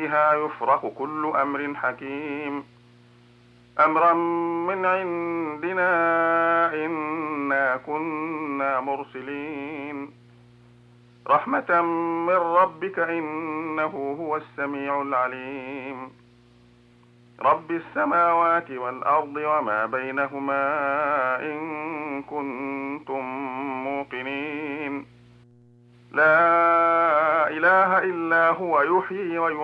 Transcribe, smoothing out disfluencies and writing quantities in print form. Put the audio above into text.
فيها يفرق كل أمر حكيم أمرا من عندنا إنا كنا مرسلين رحمة من ربك إنه هو السميع العليم رب السماوات والأرض وما بينهما إن كنتم موقنين لا إله إلا هو يحيي ويميت